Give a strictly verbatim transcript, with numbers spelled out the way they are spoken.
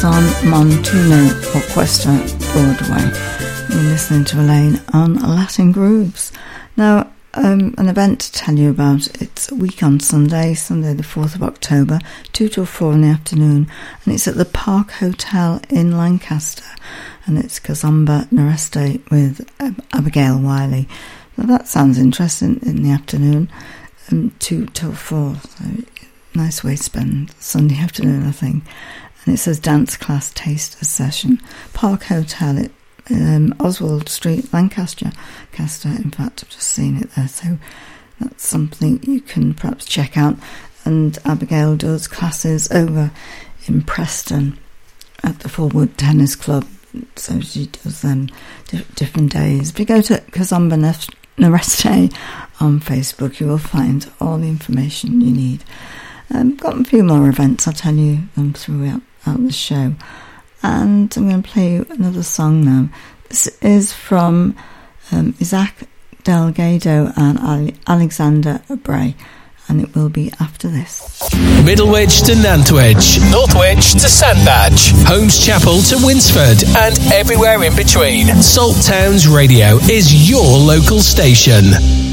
San Montuno Orquesta Broadway. You're listening to Elaine on Latin Grooves. Now, um, an event to tell you about. It's a week on Sunday, Sunday the fourth of October, two till four in the afternoon, and it's at the Park Hotel in Lancaster, and it's Kazomba Noreste with Ab- Abigail Wiley. Now that sounds interesting in the afternoon, um, two till four, so nice way to spend Sunday afternoon, I think. And it says dance class taster session, Park Hotel at um, Oswald Street, Lancaster. Lancaster, in fact, I've just seen it there, so that's something you can perhaps check out. And Abigail does classes over in Preston at the Forwood Tennis Club, so she does them di- different days. If you go to Kazomba Noreste on Facebook, you will find all the information you need. I've got a few more events, I'll tell you them throughout out the show. And I'm going to play you another song now. This is from um, Isaac Delgado and Ale- Alexander Bray, and it will be after this. Middlewich to Nantwich, Northwich to Sandbach, Holmes Chapel to Winsford, and everywhere in between. Salt Towns Radio is your local station.